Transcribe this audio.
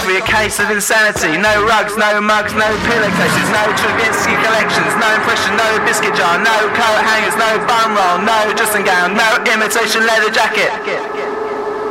off for your case of insanity. No rugs, no mugs, no pillowcases, no Stravinsky collections, no impression, no biscuit jar, no coat hangers, no bum roll, no dressing gown, no imitation leather jacket.